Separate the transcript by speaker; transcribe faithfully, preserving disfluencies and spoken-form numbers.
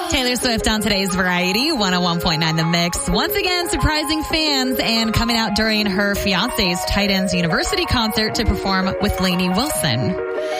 Speaker 1: Taylor Swift on today's Variety, one oh one point nine The Mix. Once again, surprising fans and coming out during her fiance's Titans University concert to perform with Lainey Wilson.